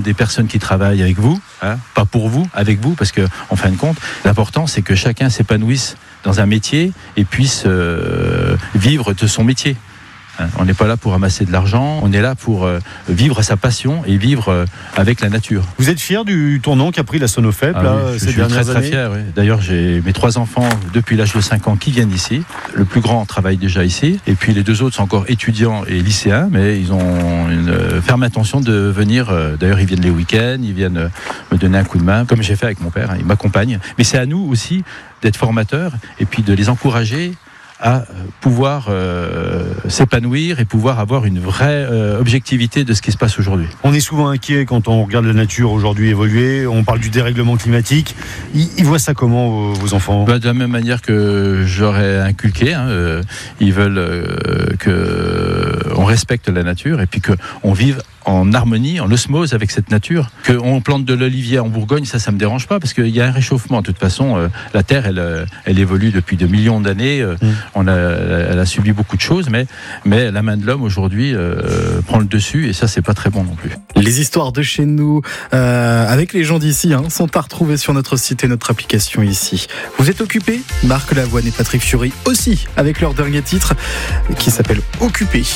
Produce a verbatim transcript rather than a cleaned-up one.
des personnes qui travaillent avec vous, hein, pas pour vous, avec vous, parce que en fin de compte, l'important c'est que chacun s'épanouisse dans un métier et puisse euh, vivre de son métier. On n'est pas là pour ramasser de l'argent, on est là pour euh, vivre sa passion et vivre euh, avec la nature. Vous êtes fier du tournant qu'a pris la Sonofep ah là, oui, ces je suis dernières très, années très fier. Oui. D'ailleurs, j'ai mes trois enfants depuis l'âge de cinq ans qui viennent ici. Le plus grand travaille déjà ici, et puis les deux autres sont encore étudiants et lycéens, mais ils ont une euh, ferme intention de venir. Euh, d'ailleurs, ils viennent les week-ends, ils viennent euh, me donner un coup de main, comme j'ai fait avec mon père. Hein, ils m'accompagnent. Mais c'est à nous aussi d'être formateurs et puis de les encourager à pouvoir euh, s'épanouir et pouvoir avoir une vraie euh, objectivité de ce qui se passe aujourd'hui. On est souvent inquiet quand on regarde la nature aujourd'hui évoluer, on parle du dérèglement climatique. Ils, ils voient ça comment, vos, vos enfants ? Bah, de la même manière que j'aurais inculqué, hein, euh, ils veulent euh, qu'on respecte la nature et puis qu'on vive en harmonie, en osmose avec cette nature. Qu'on plante de l'olivier en Bourgogne, ça, ça me dérange pas, parce qu'il y a un réchauffement. De toute façon, euh, la Terre, elle, elle évolue depuis de millions d'années. Euh, mmh. on a, elle a subi beaucoup de choses, mais, mais la main de l'homme, aujourd'hui, euh, prend le dessus, et ça, c'est pas très bon non plus. Les histoires de chez nous, euh, avec les gens d'ici, hein, sont à retrouver sur notre site et notre application ici. Vous êtes occupés ? Marc Lavoine et Patrick Fiori aussi, avec leur dernier titre, qui s'appelle « Occupé ».